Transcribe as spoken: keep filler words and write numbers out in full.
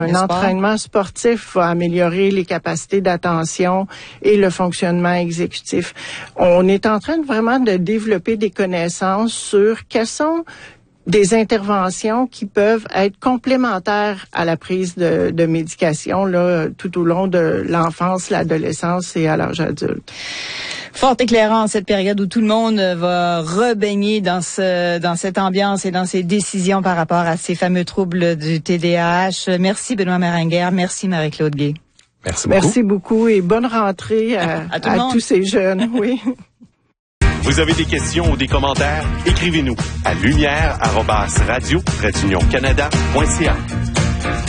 Un entraînement sportif va améliorer les capacités d'attention et le fonctionnement exécutif. On est en train de vraiment de développer des connaissances sur quelles sont des interventions qui peuvent être complémentaires à la prise de, de médication là, tout au long de l'enfance, l'adolescence et à l'âge adulte. Fort éclairant cette période où tout le monde va rebaigner dans ce dans cette ambiance et dans ces décisions par rapport à ces fameux troubles du T D A H. Merci Benoît Maringuer, merci Marie-Claude Gay. Merci beaucoup. Merci beaucoup et bonne rentrée à, à, à tous ces jeunes. Oui. Vous avez des questions ou des commentaires? Écrivez-nous à lumière arobase radio trait d'union canada point c a.